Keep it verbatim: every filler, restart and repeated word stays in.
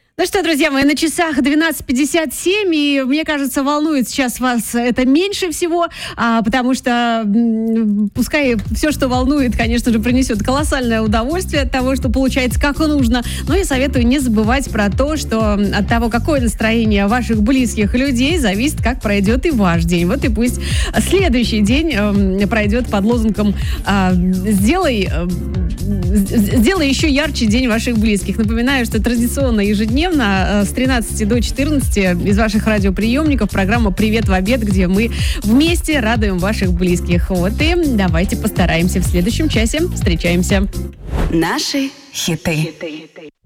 Ну что, друзья мои, на часах двенадцать пятьдесят семь, и мне кажется, волнует сейчас вас это меньше всего, а, потому что м, пускай все, что волнует, конечно же, принесет колоссальное удовольствие от того, что получается как нужно. Но я советую не забывать про то, что от того, какое настроение ваших близких людей, зависит, как пройдет и ваш день. Вот и пусть следующий день э, пройдет под лозунгом э, «Сделай, э, сделай еще ярче день ваших близких». Напоминаю, что традиционно ежедневно с тринадцати до четырнадцати из ваших радиоприемников программа «Привет в обед», где мы вместе радуем ваших близких. Вот и давайте постараемся в следующем часе. Встречаемся. Наши хиты.